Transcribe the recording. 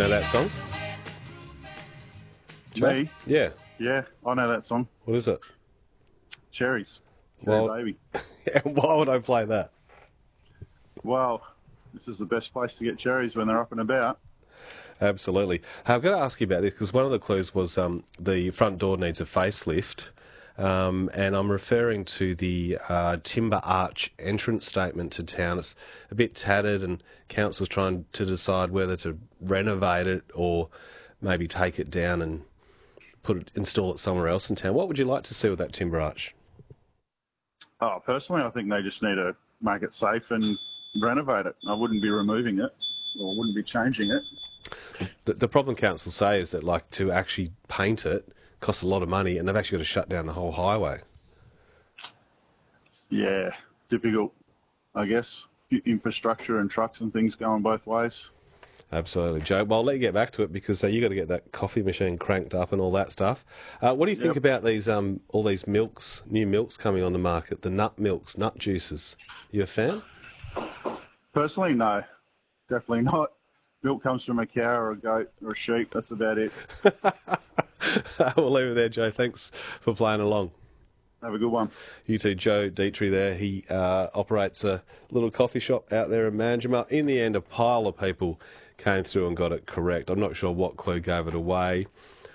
Know that song? Me? Yeah. Yeah, I know that song. What is it? Cherries. Cherry Well, Baby. and why would I play that? Well, this is the best place to get cherries when they're up and about. Absolutely. I've got to ask you about this because one of the clues was the front door needs a facelift. And I'm referring to the timber arch entrance statement to town. It's a bit tattered and council's trying to decide whether to renovate it or maybe take it down and install it somewhere else in town. What would you like to see with that timber arch? Oh, personally, I think they just need to make it safe and renovate it. I wouldn't be removing it or wouldn't be changing it. The problem council say is that like to actually paint it costs a lot of money and they've actually got to shut down the whole highway. Yeah, difficult, I guess. Infrastructure and trucks and things going both ways. Absolutely, Joe. Well, I'll let you get back to it because you got to get that coffee machine cranked up and all that stuff. What do you think about these all these milks, new milks coming on the market, the nut milks, nut juices? You a fan? Personally, no, definitely not. Milk comes from a cow or a goat or a sheep. That's about it. We'll leave it there, Joe. Thanks for playing along. Have a good one. You too, Joe Dietrich there. He operates a little coffee shop out there in Manjimup. In the end, a pile of people came through and got it correct. I'm not sure what clue gave it away.